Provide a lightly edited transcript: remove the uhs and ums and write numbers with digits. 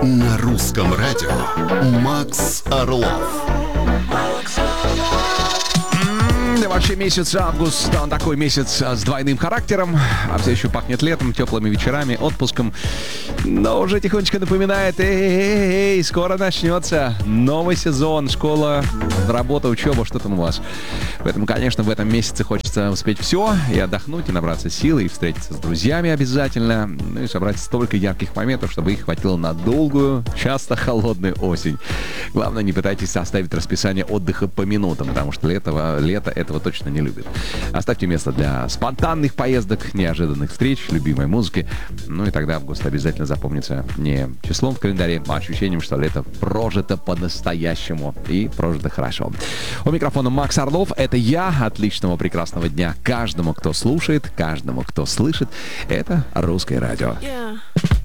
На русском радио Макс Орлов. Вообще месяц август, он такой месяц с двойным характером, а все еще пахнет летом, теплыми вечерами, отпуском. Но уже тихонечко напоминает, скоро начнется новый сезон, школа, работа, учеба, что там у вас. Поэтому, конечно, в этом месяце хочется успеть все, и отдохнуть, и набраться сил, и встретиться с друзьями обязательно, ну и собрать столько ярких моментов, чтобы их хватило на долгую, часто холодную осень. Главное, не пытайтесь составить расписание отдыха по минутам, потому что лето этого точно не любит. Оставьте место для спонтанных поездок, неожиданных встреч, любимой музыки. Ну и тогда август обязательно запомнится не числом в календаре, а ощущением, что лето прожито по-настоящему и прожито хорошо. У микрофона Макс Орлов. Это я. Отличного, прекрасного дня каждому, кто слушает, каждому, кто слышит. Это Русское радио. Yeah.